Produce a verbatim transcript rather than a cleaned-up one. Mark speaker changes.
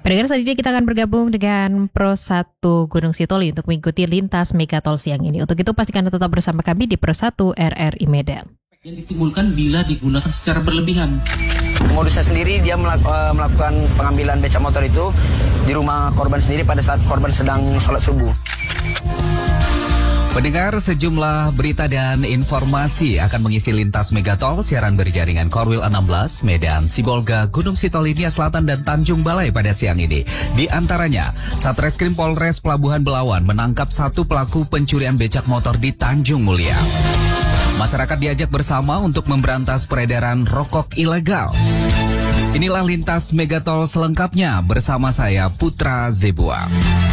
Speaker 1: Pendengar, selanjutnya kita akan bergabung dengan Pro satu Gunung Sitoli untuk mengikuti lintas Megatol siang ini. Untuk itu pastikan tetap bersama kami di Pro satu R R I Medan.
Speaker 2: Yang ditimbulkan bila digunakan secara berlebihan.
Speaker 3: Modusnya sendiri dia melakukan pengambilan becak motor itu di rumah korban sendiri pada saat korban sedang sholat subuh.
Speaker 4: Pendengar, sejumlah berita dan informasi akan mengisi lintas Megatol siaran berjaringan Korwil enam belas, Medan, Sibolga, Gunung Sitoli, Nia Selatan, dan Tanjung Balai pada siang ini. Di antaranya, Satreskrim Polres Pelabuhan Belawan menangkap satu pelaku pencurian becak motor di Tanjung Mulia. Masyarakat diajak bersama untuk memberantas peredaran rokok ilegal. Inilah lintas Megatol selengkapnya bersama saya, Putra Zebua.